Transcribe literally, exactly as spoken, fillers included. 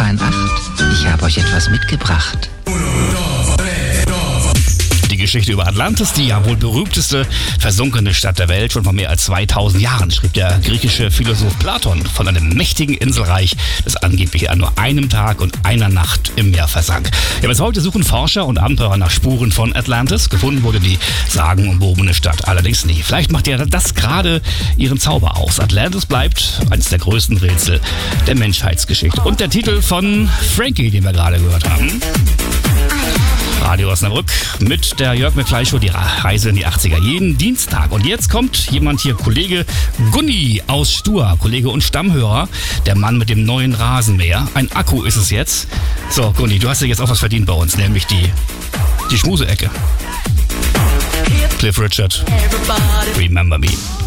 Acht. Ich habe euch etwas mitgebracht. Die Geschichte über Atlantis, die ja wohl berühmteste versunkene Stadt der Welt. Schon vor mehr als zweitausend Jahren schrieb der griechische Philosoph Platon von einem mächtigen Inselreich, das angeblich an nur einem Tag und einer Nacht im Meer versank. Ja, bis heute suchen Forscher und Abenteurer nach Spuren von Atlantis. Gefunden wurde die sagenumwobene Stadt allerdings nie. Vielleicht macht ja das gerade ihren Zauber aus. Atlantis bleibt eines der größten Rätsel der Menschheitsgeschichte. Und der Titel von Frankie, den wir gerade gehört haben. Radio Osnabrück mit der Jörg mit Fleisch Show, die Reise in die achtziger, jeden Dienstag. Und jetzt kommt jemand hier, Kollege Gunni aus Stur, Kollege und Stammhörer, der Mann mit dem neuen Rasenmäher. Ein Akku ist es jetzt. So, Gunni, du hast ja jetzt auch was verdient bei uns, nämlich die, die Schmuse-Ecke. Cliff Richard, Remember Me.